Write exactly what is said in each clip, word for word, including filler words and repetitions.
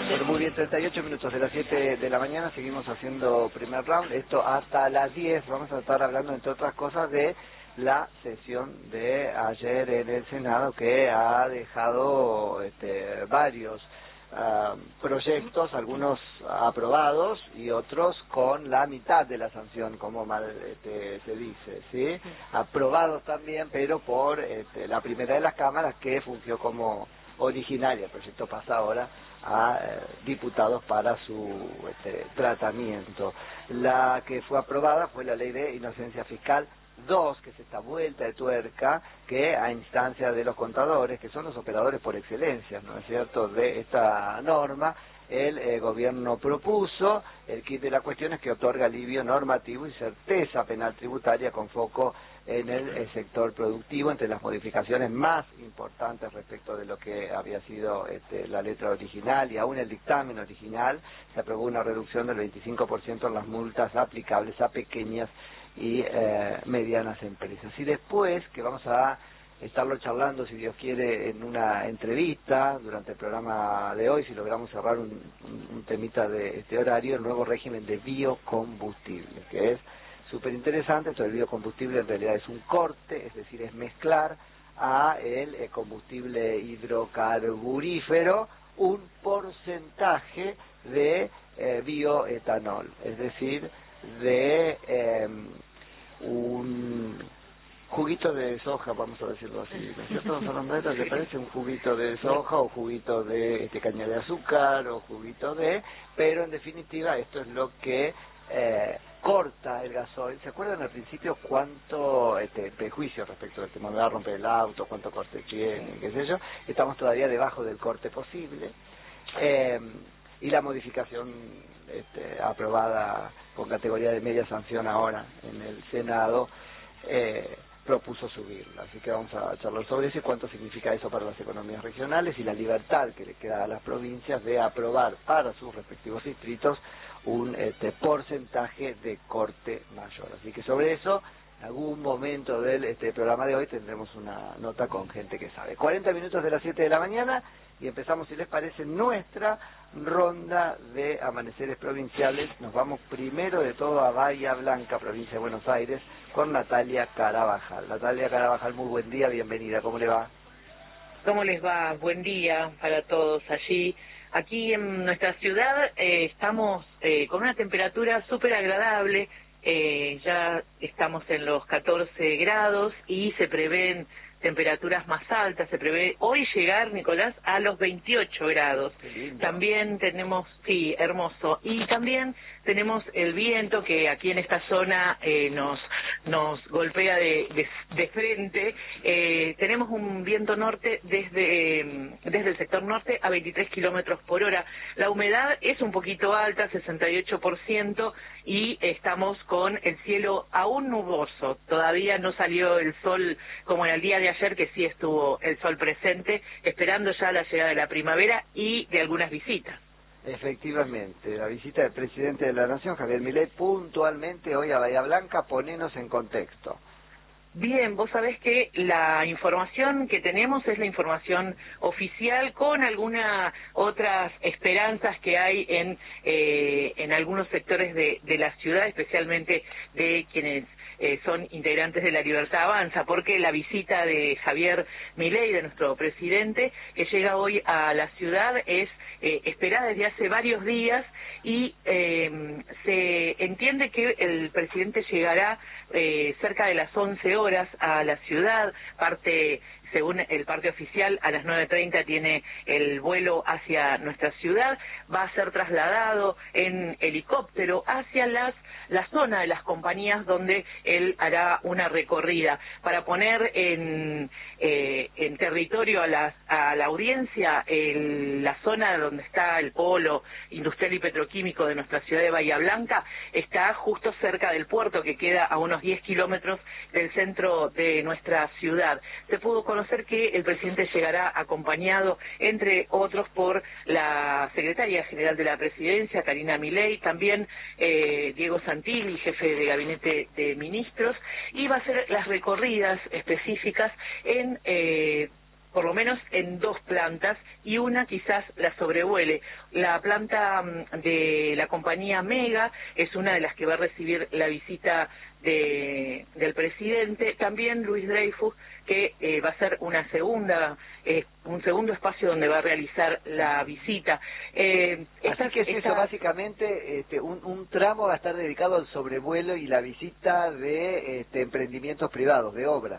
Bueno, muy bien, treinta y ocho minutos de las siete de la mañana, seguimos haciendo primer round, esto hasta las diez, vamos a estar hablando entre otras cosas de la sesión de ayer en el Senado que ha dejado este, varios uh, proyectos, algunos aprobados y otros con la mitad de la sanción, como mal este, se dice, ¿sí? Aprobados también, pero por este, la primera de las cámaras que fungió como originaria, el proyecto pasa ahora a eh, diputados para su este, tratamiento. La que fue aprobada fue la ley de inocencia fiscal dos, que es esta vuelta de tuerca que a instancia de los contadores, que son los operadores por excelencia, ¿no es cierto?, de esta norma, el eh, gobierno propuso. El kit de la cuestión es que otorga alivio normativo y certeza penal tributaria con foco en el, el sector productivo, entre las modificaciones más importantes respecto de lo que había sido este, la letra original y aún el dictamen original. Se aprobó una reducción del veinticinco por ciento en las multas aplicables a pequeñas y eh, medianas empresas. Y después, que vamos a estarlo charlando, si Dios quiere, en una entrevista durante el programa de hoy, si logramos cerrar un, un, un temita de este horario, el nuevo régimen de biocombustible, que es súper interesante. Esto del biocombustible en realidad es un corte, es decir, es mezclar a el eh, combustible hidrocarburífero un porcentaje de eh, bioetanol, es decir, de eh, un juguito de soja, vamos a decirlo así, ¿no es cierto, don Fernando? ¿Le parece un juguito de soja o juguito de este, caña de azúcar o juguito de...? Pero en definitiva esto es lo que eh, corta el gasoil. ¿Se acuerdan al principio cuánto este, prejuicio respecto al tema? Me va a romper el auto, cuánto corte tiene, qué sé yo. Estamos todavía debajo del corte posible. Eh, y la modificación este, aprobada con categoría de media sanción ahora en el Senado eh, propuso subirla, así que vamos a charlar sobre eso y cuánto significa eso para las economías regionales y la libertad que le queda a las provincias de aprobar para sus respectivos distritos un este, porcentaje de corte mayor. Así que sobre eso, en algún momento del este, programa de hoy tendremos una nota con gente que sabe. cuarenta minutos de las siete de la mañana y empezamos, si les parece, nuestra ronda de amaneceres provinciales. Nos vamos primero de todo a Bahía Blanca, provincia de Buenos Aires, con Natalia Carabajal. Natalia Carabajal, muy buen día, bienvenida, ¿cómo le va? ¿Cómo les va? Buen día para todos allí. Aquí en nuestra ciudad eh, estamos eh, con una temperatura súper agradable, eh, ya estamos en los catorce grados y se prevén temperaturas más altas, se prevé hoy llegar, Nicolás, a los veintiocho grados. También tenemos, sí, hermoso, y también tenemos el viento que aquí en esta zona eh, nos nos golpea de, de, de frente. Eh, tenemos un viento norte desde, eh, desde el sector norte a veintitrés kilómetros por hora. La humedad es un poquito alta, sesenta y ocho por ciento, y estamos con el cielo aún nuboso. Todavía no salió el sol como en el día de ayer, que sí estuvo el sol presente, esperando ya la llegada de la primavera y de algunas visitas. Efectivamente, la visita del presidente de la Nación, Javier Milei, puntualmente hoy a Bahía Blanca. Ponenos en contexto. Bien, vos sabés que la información que tenemos es la información oficial, con algunas otras esperanzas que hay en eh, en algunos sectores de, de la ciudad, especialmente de quienes eh, son integrantes de la Libertad Avanza, porque la visita de Javier Milei, de nuestro presidente, que llega hoy a la ciudad, es eh, esperada desde hace varios días y eh, se entiende que el presidente llegará eh, cerca de las once horas a la ciudad. Parte, según el parte oficial, a las nueve treinta tiene el vuelo hacia nuestra ciudad. Va a ser trasladado en helicóptero hacia las la zona de las compañías donde él hará una recorrida. Para poner en, eh, en territorio a, las, a la audiencia, el, la zona donde está el polo industrial y petroquímico de nuestra ciudad de Bahía Blanca está justo cerca del puerto, que queda a unos diez kilómetros del centro de nuestra ciudad. Se pudo conocer que el presidente llegará acompañado, entre otros, por la secretaria general de la presidencia, Karina Milei, también eh, Diego Santilli, jefe de gabinete de ministros, y va a hacer las recorridas específicas en eh, por lo menos en dos plantas, y una quizás la sobrevuele. La planta de la compañía Mega es una de las que va a recibir la visita de, del presidente. También Louis Dreyfus, que eh, va a ser una segunda, eh, un segundo espacio donde va a realizar la visita. Eh, Así que es esta... eso, básicamente, este, un, un tramo va a estar dedicado al sobrevuelo y la visita de este, emprendimientos privados, de obras.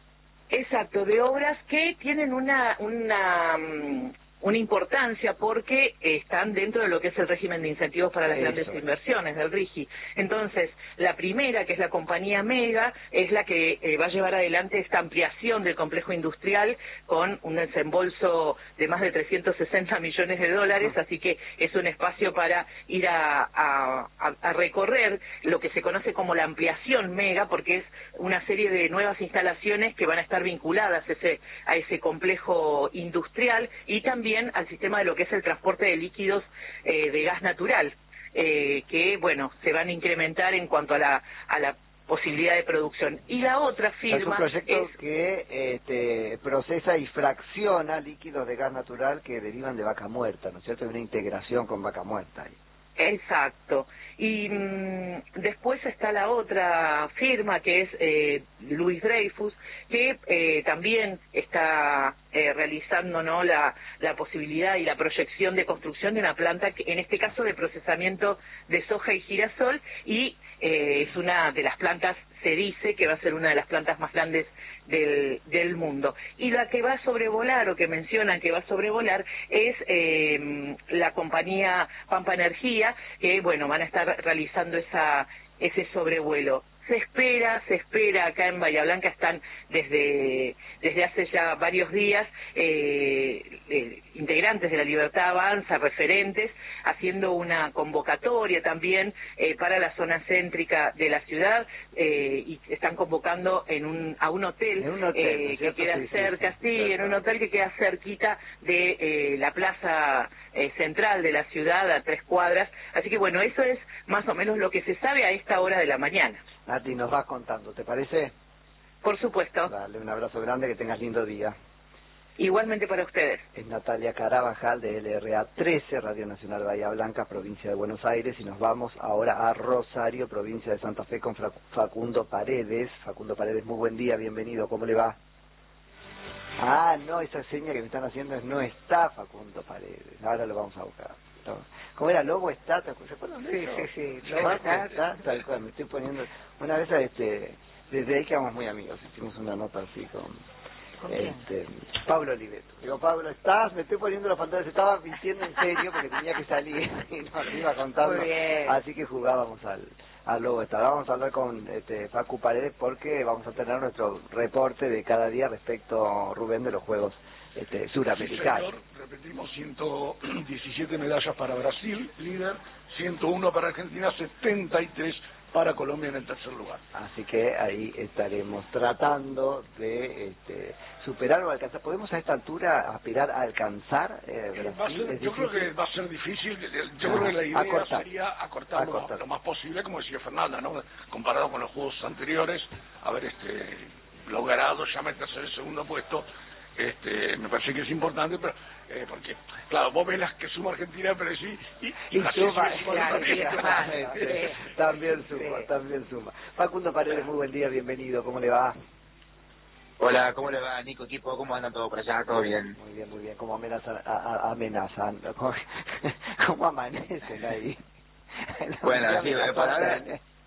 Exacto, de obras que tienen una una una importancia porque están dentro de lo que es el régimen de incentivos para las Eso. grandes inversiones del RIGI. Entonces, la primera, que es la compañía Mega, es la que eh, va a llevar adelante esta ampliación del complejo industrial con un desembolso de más de trescientos sesenta millones de dólares, así que es un espacio para ir a, a, a recorrer lo que se conoce como la ampliación Mega, porque es una serie de nuevas instalaciones que van a estar vinculadas a ese, a ese complejo industrial, y también al sistema de lo que es el transporte de líquidos eh, de gas natural, eh, que, bueno, se van a incrementar en cuanto a la, a la posibilidad de producción. Y la otra firma es un proyecto es... que este, procesa y fracciona líquidos de gas natural que derivan de vaca muerta, ¿no es cierto? Hay una integración con vaca muerta ahí. Exacto. Y mmm, después está la otra firma, que es eh, Louis Dreyfus, que eh, también está eh, realizando, ¿no?, la, la posibilidad y la proyección de construcción de una planta, que, en este caso de procesamiento de soja y girasol, y eh, es una de las plantas, se dice que va a ser una de las plantas más grandes del, del mundo. Y la que va a sobrevolar, o que mencionan que va a sobrevolar, es eh, la compañía Pampa Energía, que, bueno, van a estar realizando esa ese sobrevuelo. Se espera, se espera, acá en Bahía Blanca están desde desde hace ya varios días eh, eh, integrantes de la Libertad Avanza, referentes, haciendo una convocatoria también eh, para la zona céntrica de la ciudad, eh, y están convocando en un a un hotel, en un hotel eh, que queda sí, cerca, sí, sí, sí, en un hotel que queda cerquita de eh, la plaza eh, central de la ciudad, a tres cuadras. Así que, bueno, eso es más o menos lo que se sabe a esta hora de la mañana. Nati, nos vas contando, ¿te parece? Por supuesto. Dale, un abrazo grande, que tengas lindo día. Igualmente para ustedes. Es Natalia Carabajal de L R A trece, Radio Nacional Bahía Blanca, provincia de Buenos Aires, y nos vamos ahora a Rosario, provincia de Santa Fe, con Facundo Paredes. Facundo Paredes, muy buen día, bienvenido, ¿cómo le va? Ah, no, esa seña que me están haciendo es no está Facundo Paredes, ahora lo vamos a buscar. No. ¿Cómo era? ¿Lobo está? ¿Se acuerdan de eso? Sí, sí, sí. Lobo está, está, tal cual, me estoy poniendo... Una vez, este, desde ahí quedamos muy amigos, hicimos una nota así con... ¿Con este, Pablo Oliveto. Digo, Pablo, ¿estás? Me estoy poniendo los pantalones. Se estaba mintiendo en serio porque tenía que salir y no lo iba contando. Muy bien. Así que jugábamos al, al Lobo está. Vamos a hablar con este, Facu Paredes, porque vamos a tener nuestro reporte de cada día respecto, Rubén, de los Juegos este, suramericanos. Sí, señor. Repetimos, ciento diecisiete medallas para Brasil, líder, ciento uno para Argentina, setenta y tres para Colombia en el tercer lugar. Así que ahí estaremos tratando de este, superar o alcanzar. ¿Podemos a esta altura aspirar a alcanzar eh, Brasil? Va a ser, ¿Es yo difícil? creo que va a ser difícil. Yo Ah, creo que la idea acortar. sería acortar, Acortar. Lo, lo más posible, como decía Fernanda, ¿no? Comparado con los juegos anteriores, haber este, logrado ya meterse en el segundo puesto. Este, me parece que es importante, pero eh, porque, claro, vos ves las que suma Argentina, pero sí, y, y, Y Brasil suma, sí, claro, también. sí, exactamente. También suma, Sí. también suma. Facundo Paredes, muy buen día, bienvenido, ¿cómo le va? Hola, ¿cómo le va, Nico, equipo? ¿Cómo andan todos por allá? ¿Todo bien? Muy bien, muy bien, ¿cómo amenazan? A, a, amenazan ¿Cómo, ¿Cómo amanecen ahí? Bueno, sí, por ahora,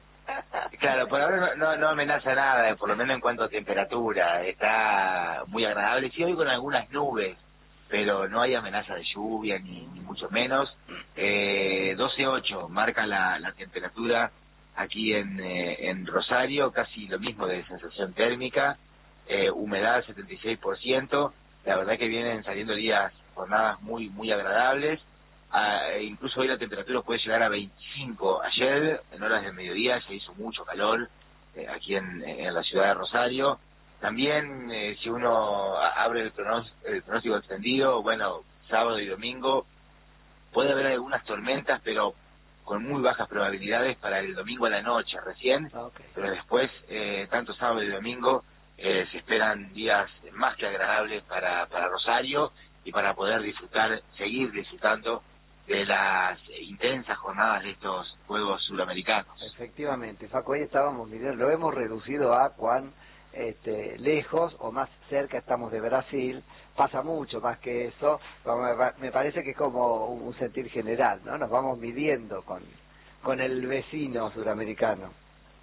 claro, por ahora no, no, no amenaza nada, por lo menos en cuanto a temperatura, está muy agradable, sí, hoy con algunas nubes, pero no hay amenaza de lluvia, ni, ni mucho menos. eh, doce ocho marca la, la temperatura aquí en, eh, en Rosario, casi lo mismo de sensación térmica, eh, humedad setenta y seis por ciento, la verdad que vienen saliendo días, jornadas muy muy agradables. Ah, incluso hoy la temperatura puede llegar a veinticinco. Ayer, en horas del mediodía, se hizo mucho calor eh, aquí en, en la ciudad de Rosario. También, eh, si uno abre el pronóstico, el pronóstico extendido, bueno, sábado y domingo, puede haber algunas tormentas, pero con muy bajas probabilidades para el domingo a la noche recién. Okay. Pero después, eh, tanto sábado y domingo, eh, se esperan días más que agradables para, para Rosario y para poder disfrutar, seguir disfrutando de las intensas jornadas de estos Juegos Suramericanos. Efectivamente, Facu, hoy estábamos, Miguel, lo hemos reducido a cuán este, lejos o más cerca estamos de Brasil. Pasa mucho más que eso, me parece que es como un sentir general, ¿no? Nos vamos midiendo con, con el vecino suramericano.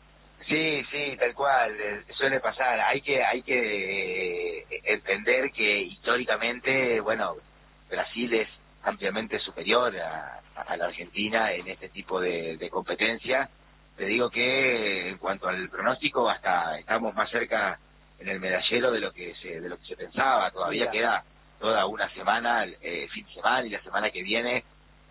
Sí, sí, tal cual, eh, suele pasar. Hay que hay que eh, entender que históricamente, bueno, Brasil es ampliamente superior a, a la Argentina en este tipo de, de competencia. Te digo que en cuanto al pronóstico, hasta estamos más cerca en el medallero de lo que se de lo que se pensaba. Todavía Mira. queda toda una semana, eh, fin de semana y la semana que viene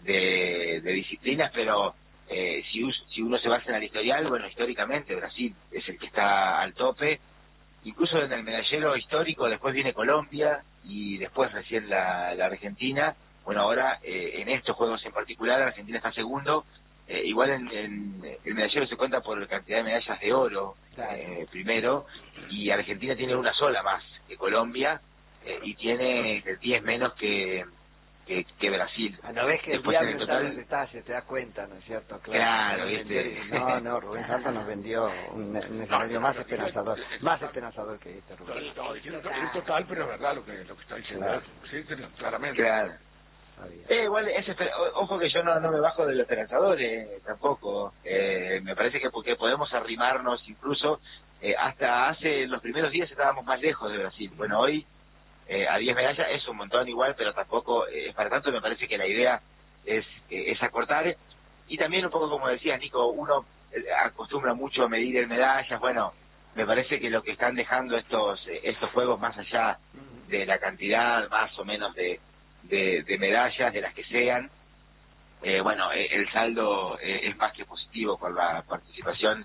de, de disciplinas, pero eh, si, si uno se basa en el historial, bueno, históricamente Brasil es el que está al tope. Incluso en el medallero histórico después viene Colombia y después recién la, la Argentina. Bueno, ahora eh, en estos juegos en particular Argentina está segundo. Eh, igual en, en el medallero se cuenta por cantidad de medallas de oro, claro. eh, primero, y Argentina tiene una sola más que Colombia, eh, y tiene diez menos que, que, que Brasil. Ah, ¿no ves que después el diablo en el está en total... los detalles? Te das cuenta, ¿no es cierto? Claro, claro ¿viste? No, no, Rubén Santos nos vendió un, un escenario más esperanzador, más esperanzador que este, Rubén. No, diciendo el total, pero es verdad lo que, lo que está diciendo, claro. Sí, claramente. Claro. Eh, igual, es esper... ojo que yo no, no me bajo del esperanzador eh, tampoco. Eh, me parece que porque podemos arrimarnos incluso, eh, hasta hace los primeros días estábamos más lejos de Brasil. Bueno, hoy eh, a diez medallas es un montón igual, pero tampoco es eh, para tanto. Me parece que la idea es, eh, es acortar. Y también un poco como decías, Nico, uno eh, acostumbra mucho a medir en medallas. Bueno, me parece que lo que están dejando estos, eh, estos juegos, más allá de la cantidad más o menos de De, de medallas, de las que sean, eh, bueno, eh, el saldo eh, es más que positivo con la participación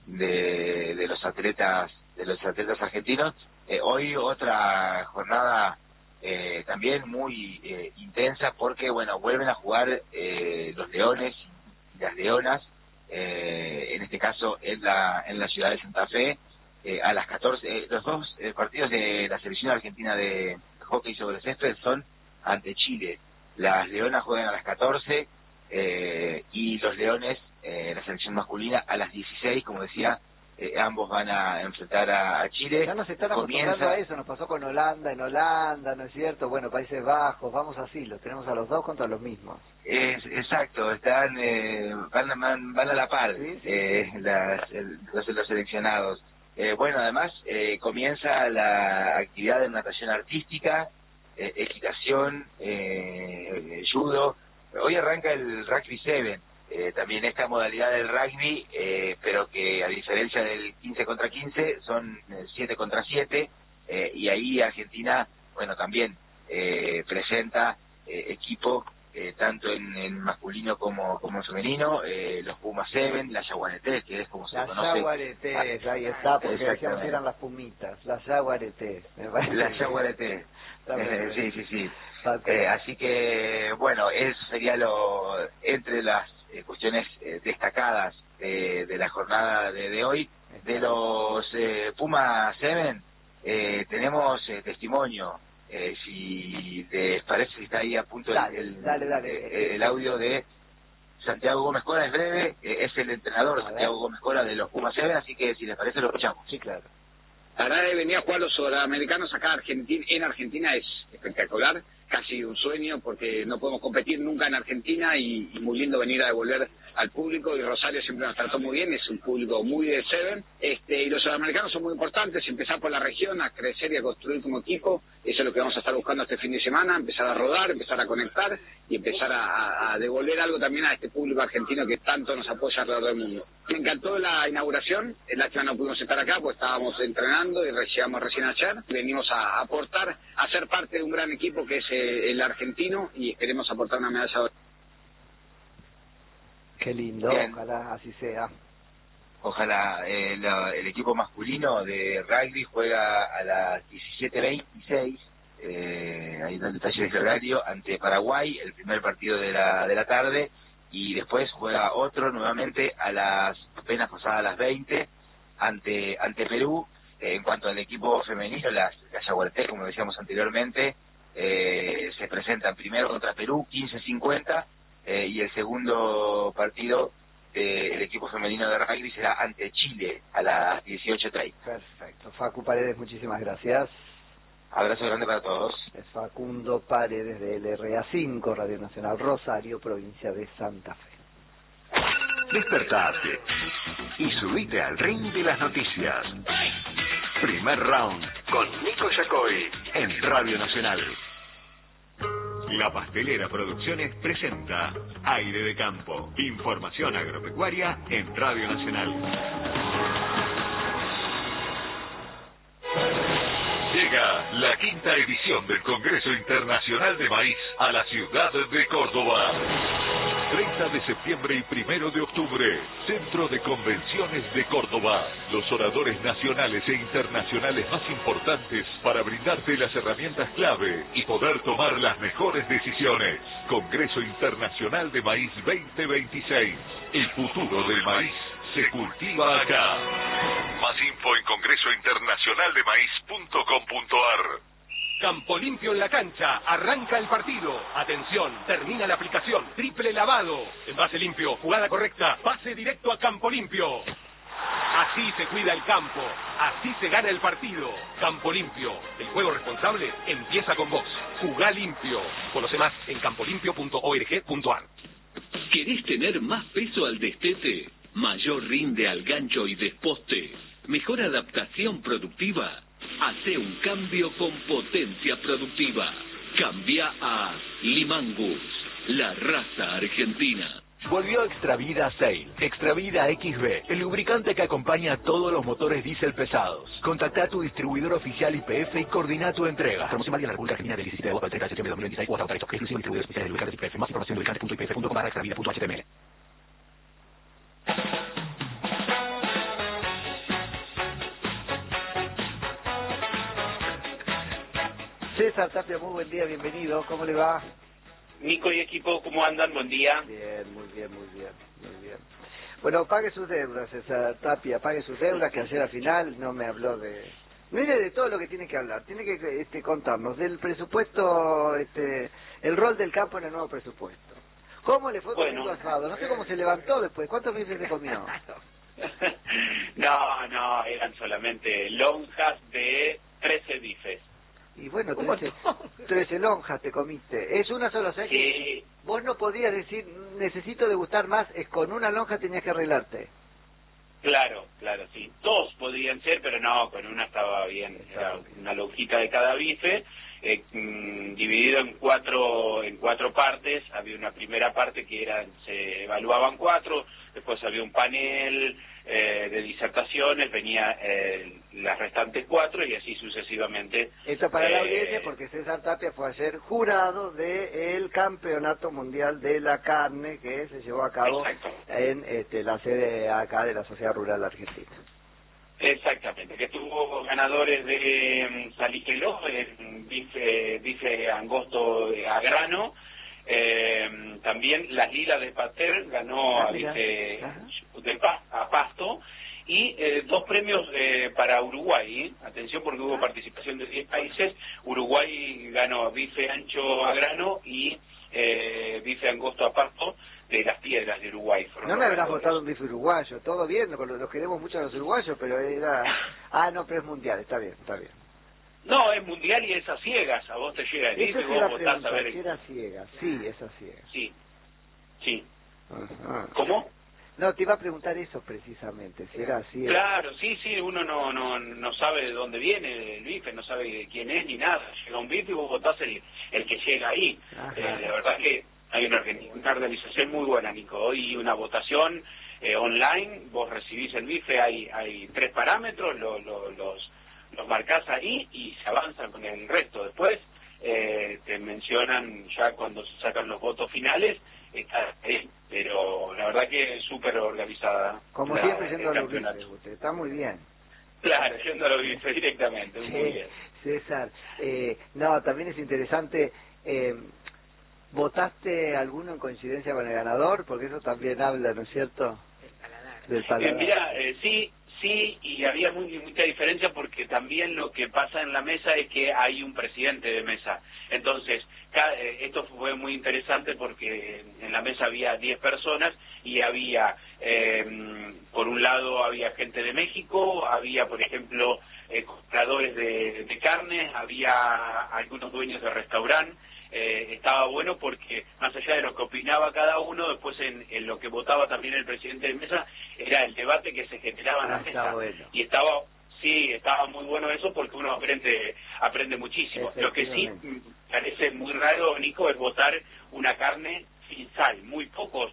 de, de los atletas de los atletas argentinos. Eh, hoy otra jornada eh, también muy eh, intensa porque, bueno, vuelven a jugar eh, los leones y las leonas, eh, en este caso en la en la ciudad de Santa Fe, eh, a las catorce. Eh, los dos eh, partidos de la selección argentina de hockey sobre césped son ante Chile. Las leonas juegan a las catorce eh, y los leones, eh, la selección masculina, a las dieciséis, como decía, eh, ambos van a enfrentar a, a Chile. Ya nos están acostumbrando a eso, nos pasó con Holanda, en Holanda, ¿no es cierto? Bueno, Países Bajos, vamos así, los tenemos a los dos contra los mismos. Es, exacto, están eh, van, van, van a la par, ¿sí? Sí, eh, sí. Las, el, los, los seleccionados. Eh, bueno, además eh, comienza la actividad de natación artística, Eh, equitación, eh, judo. Hoy arranca el rugby siete, eh, también esta modalidad del rugby, eh, pero que a diferencia del quince contra quince son siete contra siete, eh, y ahí Argentina, bueno, también eh, presenta eh, equipo eh, tanto en, en masculino como como en femenino, eh, los Pumas siete, las Yaguaretés, que es como se las conoce. Las Yaguaretés, ahí está, porque decíamos eran las Pumitas, las Yaguaretés. Las Yaguaretés. Eh, sí, sí, sí. Eh, así que, bueno, eso sería lo entre las eh, cuestiones eh, destacadas eh, de la jornada de, de hoy. De los eh, Puma siete, eh, tenemos eh, testimonio. Eh, si les parece, si está ahí a punto dale, el, dale, dale. El, el audio de Santiago Gómez Cora, es breve, eh, es el entrenador Santiago Gómez Cora de los Puma siete, así que si les parece lo escuchamos. Sí, claro. La verdad de venir a jugar los sudamericanos acá Argentina, en Argentina es espectacular, casi un sueño porque no podemos competir nunca en Argentina y, y muy lindo venir a devolver al público, y Rosario siempre nos trató muy bien, es un público muy de Seven, este, y los sudamericanos son muy importantes, empezar por la región, a crecer y a construir como equipo, eso es lo que vamos a estar buscando este fin de semana, empezar a rodar, empezar a conectar y empezar a, a, a devolver algo también a este público argentino que tanto nos apoya alrededor del mundo. Me encantó la inauguración, el lástima no pudimos estar acá porque estábamos entrenando y llegamos recién ayer, venimos a aportar, a ser parte de un gran equipo que es eh, el argentino y esperemos aportar una medalla. Qué lindo, bien. Ojalá así sea. Ojalá. Eh, la, el equipo masculino de rugby juega a las diecisiete veintiséis, eh, ahí está el detalle del horario, ante Paraguay, el primer partido de la de la tarde, y después juega otro nuevamente a las apenas pasadas las veinte ante ante Perú, Eh, en cuanto al equipo femenino, las, las Yaguareteras, como decíamos anteriormente, eh, se presentan primero contra Perú, quince cincuenta, eh, y el segundo partido del equipo femenino de rugby será ante Chile a las dieciocho treinta. Perfecto. Facu Paredes, muchísimas gracias. Abrazo grande para todos. Es Facundo Paredes de L R A cinco, Radio Nacional Rosario, provincia de Santa Fe. Despertate y subite al ring de las noticias. Primer round con Nico Yacoy en Radio Nacional. La Pastelera Producciones presenta Aire de Campo. Información agropecuaria en Radio Nacional. Llega la quinta edición del Congreso Internacional de Maíz a la ciudad de Córdoba. treinta de septiembre y primero de octubre, Centro de Convenciones de Córdoba. Los oradores nacionales e internacionales más importantes para brindarte las herramientas clave y poder tomar las mejores decisiones. Congreso Internacional de Maíz veinte veintiséis. El futuro del maíz se cultiva acá. Más info en congreso internacional de maíz punto com punto ar. Campo limpio en la cancha, arranca el partido. Atención, termina la aplicación, triple lavado. Envase limpio, jugada correcta, pase directo a Campo Limpio. Así se cuida el campo, así se gana el partido. Campo Limpio, el juego responsable empieza con vos. Jugá limpio. Conoce más en campo limpio punto org punto ar. ¿Querés tener más peso al destete? Mayor rinde al gancho y desposte. Mejor adaptación productiva. Hace un cambio con potencia productiva. Cambia a Limangus, la raza argentina. Volvió Extravida Sail, Extravida X B, el lubricante que acompaña a todos los motores diésel pesados. Contacta a tu distribuidor oficial Y P F y coordina tu entrega. Promoción válida en la República Argentina del diecisiete de agosto al treinta de septiembre de dos mil veintiséis o hasta autorizado. Exclusivo distribuidor especial de lubricantes Y P F. Más información en lubricantes punto i p f punto com barra extravida punto h t m l. César Tapia, muy buen día, bienvenido. ¿Cómo le va? Nico y equipo, ¿cómo andan? Buen día. Bien, muy bien, muy bien, muy bien. Bueno, pague sus deudas, César Tapia, pague sus deudas, que ayer al final no me habló de... Mire de todo lo que tiene que hablar, tiene que este, contarnos del presupuesto, este, el rol del campo en el nuevo presupuesto. ¿Cómo le fue con bueno. el asado? No sé cómo se levantó después, ¿cuántos bifes se comió? no, no, eran solamente lonjas de trece bifes. Y bueno, trece, trece lonjas te comiste. Es una sola, o sea que vos no podías decir, necesito degustar más, es con una lonja tenías que arreglarte. Claro, claro, sí. Dos podrían ser, pero no, con una estaba bien. Era una lonjita de cada bife, eh, mmm, dividido en cuatro en cuatro partes. Había una primera parte que era, se evaluaban cuatro, después había un panel eh, de disertaciones, venía eh, las restantes cuatro y así sucesivamente. Esto para eh, la audiencia, porque César Tapia fue ayer jurado del Campeonato Mundial de la Carne que se llevó a cabo exacto. en este, la sede acá de la Sociedad Rural Argentina. Exactamente, que tuvo ganadores de um, Saliqueló, en bife, bife angosto a grano, eh, también las lilas de Pater ganó ah, a bife de pa, a pasto, y eh, dos premios eh, para Uruguay, ¿eh? Atención porque hubo participación de diez países. Uruguay ganó bife ancho a grano y eh, bife angosto a pasto de las Piedras de Uruguay. No me habrás votado un bife uruguayo, todo bien, los queremos mucho a los uruguayos, pero era... Ah, no, pero es mundial, está bien, está bien. No, es mundial y es a ciegas, a vos te llega el bife y vos votás a ver... Si era ciega, sí, es a ciegas. Sí, sí. Ajá. ¿Cómo? No, te iba a preguntar eso precisamente, si era así. Claro, sí, sí, uno no no no sabe de dónde viene el bife, no sabe quién es ni nada. Llega un bife y vos votás el, el que llega ahí. Eh, la verdad que hay una, una organización muy buena, Nico. Hoy una votación eh, online, vos recibís el bife, hay hay tres parámetros, lo, lo, los, los marcás ahí y se avanzan con el resto. Después eh, te mencionan ya cuando se sacan los votos finales, está ahí, pero la verdad que es súper organizada. Como la, siempre yendo a los bifes, usted está muy bien. Claro, yendo a los bifes directamente, sí, muy bien. César, eh, no, también es interesante, eh, ¿votaste alguno en coincidencia con el ganador? Porque eso también habla, ¿no es cierto? Del paladar. Del paladar. Eh, mira, eh, sí, Sí, y había muy, mucha diferencia porque también lo que pasa en la mesa es que hay un presidente de mesa. Entonces, cada, esto fue muy interesante porque en la mesa había diez personas y había, eh, por un lado había gente de México, había, por ejemplo, eh, compradores de, de carne, había algunos dueños de restaurante. Eh, estaba bueno porque más allá de lo que opinaba cada uno, después en, en lo que votaba también el presidente de mesa era el debate que se generaba en la mesa. Bueno. Y estaba, sí, estaba muy bueno eso porque uno aprende aprende muchísimo. Lo que sí parece muy raro, Nico, es votar una carne sin sal. Muy pocos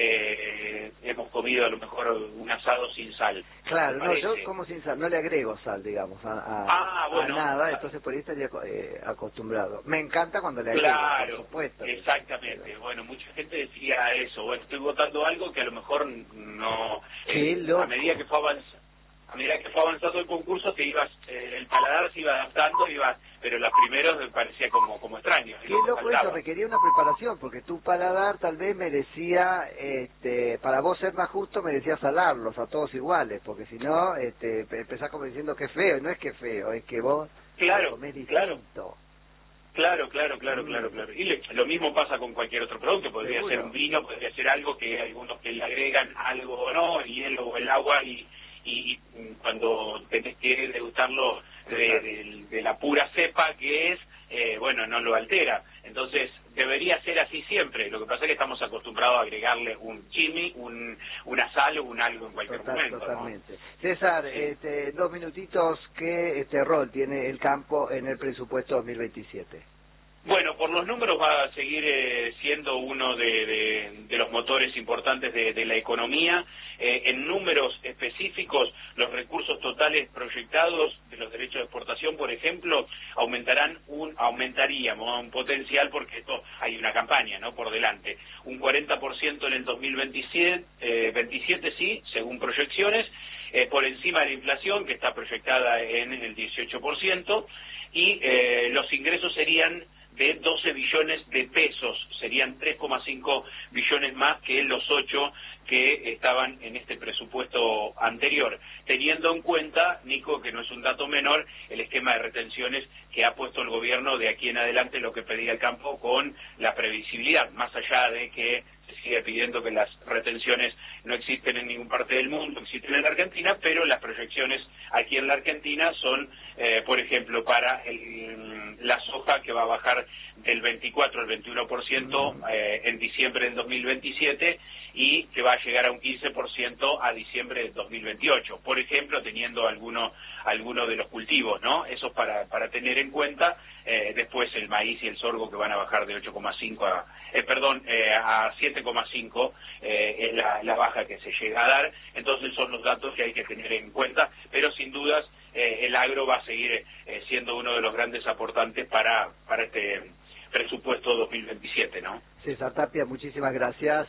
eh, hemos comido a lo mejor un asado sin sal. Claro, no, yo como sin sal, no le agrego sal, digamos, a, a, ah, bueno, a nada, entonces por ahí estaría eh, acostumbrado. Me encanta cuando le agrego, claro, por supuesto. Exactamente, pero... bueno, mucha gente decía eso, bueno, estoy votando algo que a lo mejor no, eh, a medida que fue avanzando, a medida que fue avanzando el concurso, te ibas, eh, el paladar se iba adaptando, iba, pero los primeros me parecía como como extraño. Qué loco eso, requería una preparación, porque tu paladar tal vez merecía, este, para vos ser más justo, merecía salarlos a todos iguales, porque si no, este, empezás como diciendo que es feo, y no es que es feo, es que vos claro, comés distinto. Claro. Claro, claro, claro, claro, claro. Y le, lo mismo pasa con cualquier otro producto, podría ¿Seguro? ser un vino, podría ser algo que algunos que le agregan algo o no, el hielo o el agua, y, y, y cuando tenés que degustarlo de, de, de la pura cepa que es, eh, bueno, no lo altera. Entonces, debería ser así siempre. Lo que pasa es que estamos acostumbrados a agregarle un chimi, un, una sal o un algo en cualquier Total, momento. Totalmente. ¿no? César, sí. este, dos minutitos, ¿qué este rol tiene el campo en el presupuesto dos mil veintisiete? Bueno, por los números va a seguir eh, siendo uno de, de, de los motores importantes de, de la economía. Eh, en números específicos, los recursos totales proyectados de los derechos de exportación, por ejemplo, aumentarán un aumentaríamos un potencial, porque esto hay una campaña, ¿no?, por delante. Un cuarenta por ciento en el dos mil veintisiete, eh, veintisiete sí, según proyecciones, eh, por encima de la inflación, que está proyectada en el dieciocho por ciento, y eh, los ingresos serían de doce billones de pesos, serían tres coma cinco billones más que los ocho que estaban en este presupuesto anterior, teniendo en cuenta, Nico, que no es un dato menor, el esquema de retenciones que ha puesto el gobierno de aquí en adelante, lo que pedía el campo con la previsibilidad, más allá de que se sigue pidiendo que las retenciones no existen en ninguna parte del mundo, existen en la Argentina, pero las proyecciones aquí en la Argentina son, eh, por ejemplo, para el, la soja, que va a bajar del veinticuatro al veintiuno por ciento eh, en diciembre del dos mil veintisiete, y que va a llegar a un quince por ciento a diciembre del dos mil veintiocho, por ejemplo, teniendo alguno alguno de los cultivos, ¿no? Eso para para tener en cuenta. Eh, después el maíz y el sorgo, que van a bajar de ocho coma cinco a, eh, perdón, eh, a siete coma cinco, eh, es la, la baja que se llega a dar. Entonces son los datos que hay que tener en cuenta, pero sin dudas eh, el agro va a seguir eh, siendo uno de los grandes aportantes para, para este presupuesto dos mil veintisiete, ¿no? César Tapia, muchísimas gracias.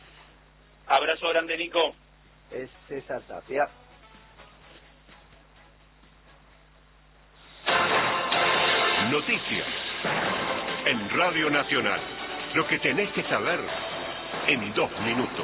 Abrazo grande, Nico. Es César Tapia. Noticias en Radio Nacional. Lo que tenés que saber en dos minutos.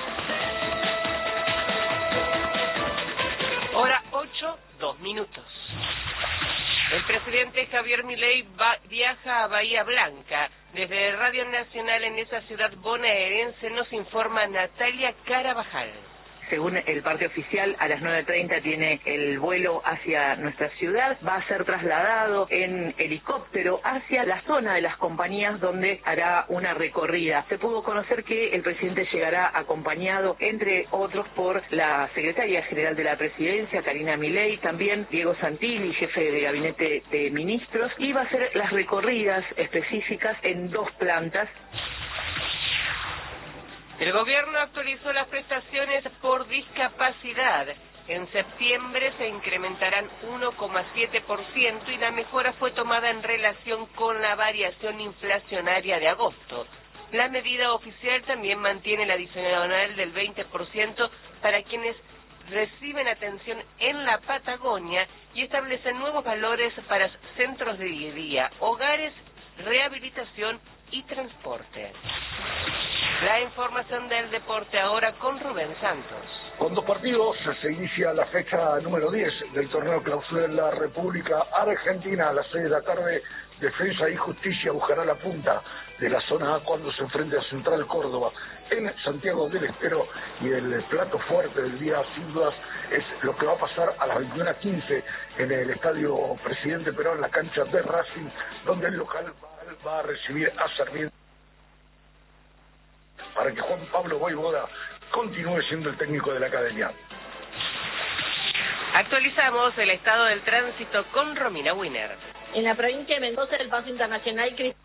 Hora ocho, dos minutos. El presidente Javier Milei va, viaja a Bahía Blanca. Desde Radio Nacional en esa ciudad bonaerense nos informa Natalia Carabajal. Según el parte oficial, a las nueve treinta tiene el vuelo hacia nuestra ciudad. Va a ser trasladado en helicóptero hacia la zona de las compañías, donde hará una recorrida. Se pudo conocer que el presidente llegará acompañado, entre otros, por la secretaria general de la presidencia, Karina Milei, también Diego Santilli, jefe de gabinete de ministros, y va a hacer las recorridas específicas en dos plantas. El gobierno actualizó las prestaciones por discapacidad. En septiembre se incrementarán uno coma siete por ciento y la mejora fue tomada en relación con la variación inflacionaria de agosto. La medida oficial también mantiene el adicional del veinte por ciento para quienes reciben atención en la Patagonia y establecen nuevos valores para centros de día, hogares, rehabilitación y transporte. La información del deporte ahora con Rubén Santos. Con dos partidos se inicia la fecha número diez del torneo clausura en la República Argentina. A las seis de la tarde, Defensa y Justicia buscará la punta de la zona A cuando se enfrente a Central Córdoba en Santiago del Estero. Y el plato fuerte del día, sin dudas, es lo que va a pasar a las veintiuna quince en el Estadio Presidente Perón, en la cancha de Racing, donde el local va a recibir a Sarmiento para que Juan Pablo Voivoda continúe siendo el técnico de la academia. Actualizamos el estado del tránsito con Romina Winer. En la provincia de Mendoza, el paso internacional de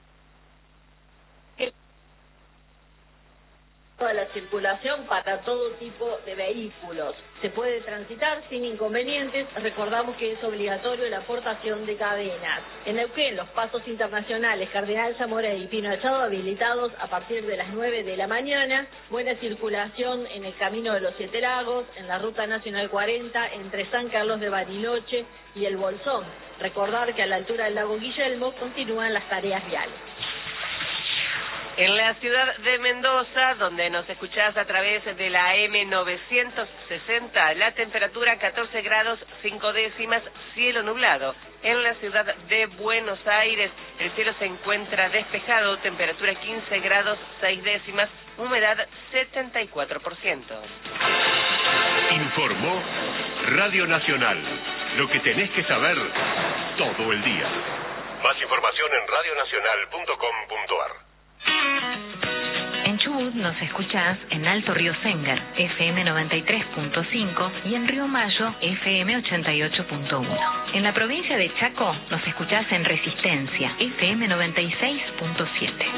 la circulación para todo tipo de vehículos. Se puede transitar sin inconvenientes. Recordamos que es obligatorio la aportación de cadenas. En Neuquén, los pasos internacionales Cardenal Zamora y Pino Achado habilitados a partir de las nueve de la mañana. Buena circulación en el Camino de los Siete Lagos, en la Ruta Nacional cuarenta, entre San Carlos de Bariloche y El Bolsón. Recordar que a la altura del lago Guillermo continúan las tareas viales. En la ciudad de Mendoza, donde nos escuchás a través de la M novecientos sesenta, la temperatura catorce grados cinco décimas, cielo nublado. En la ciudad de Buenos Aires, el cielo se encuentra despejado, temperatura quince grados seis décimas, humedad setenta y cuatro por ciento. Informó Radio Nacional. Lo que tenés que saber todo el día. Más información en radio nacional punto com punto a r. En Chubut nos escuchás en Alto Río Sengar, F M noventa y tres punto cinco, y en Río Mayo, F M ochenta y ocho punto uno. En la provincia de Chaco nos escuchás en Resistencia, F M noventa y seis punto siete.